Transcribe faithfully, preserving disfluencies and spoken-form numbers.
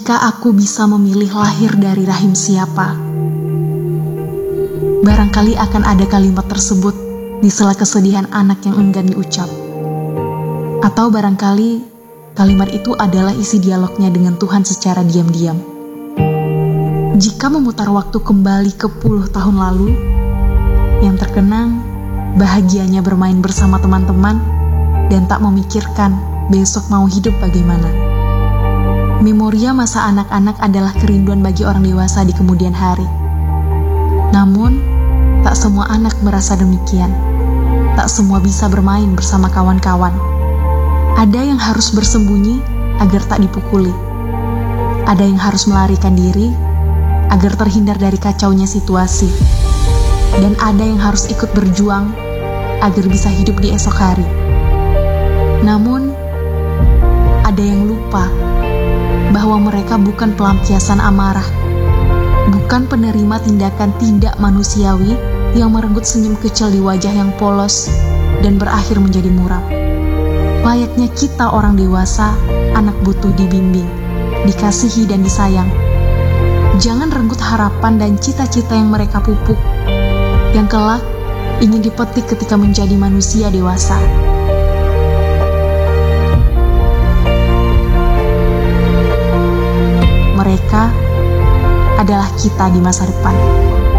Jika aku bisa memilih lahir dari rahim siapa, barangkali akan ada kalimat tersebut di sela kesedihan anak yang enggan diucap. Atau barangkali kalimat itu adalah isi dialognya dengan Tuhan secara diam-diam. Jika memutar waktu kembali ke puluh tahun lalu, yang terkenang bahagianya bermain bersama teman-teman dan tak memikirkan besok mau hidup bagaimana. Memoria masa anak-anak adalah kerinduan bagi orang dewasa di kemudian hari. Namun, tak semua anak merasa demikian. Tak semua bisa bermain bersama kawan-kawan. Ada yang harus bersembunyi agar tak dipukuli. Ada yang harus melarikan diri agar terhindar dari kacaunya situasi. Dan ada yang harus ikut berjuang agar bisa hidup di esok hari. Namun, ada yang lupa bahwa mereka bukan pelampiasan amarah, bukan penerima tindakan tidak manusiawi yang merenggut senyum kecil di wajah yang polos dan berakhir menjadi muram. Layaknya kita orang dewasa, anak butuh dibimbing, dikasihi dan disayang. Jangan renggut harapan dan cita-cita yang mereka pupuk, yang kelak ingin dipetik ketika menjadi manusia dewasa. Mereka adalah kita di masa depan.